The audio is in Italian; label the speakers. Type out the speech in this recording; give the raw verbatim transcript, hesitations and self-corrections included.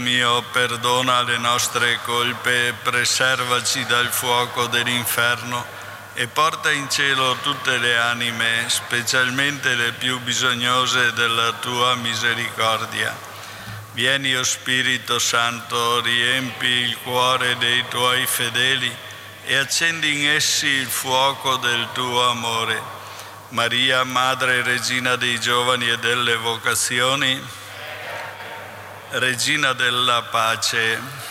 Speaker 1: mio, perdona le nostre colpe, preservaci dal fuoco dell'inferno e porta in cielo tutte le anime, specialmente le più bisognose della tua misericordia. Vieni, o Spirito Santo, riempi il cuore dei tuoi fedeli e accendi in essi il fuoco del tuo amore. Maria, Madre e Regina dei giovani e delle vocazioni, Regina della pace,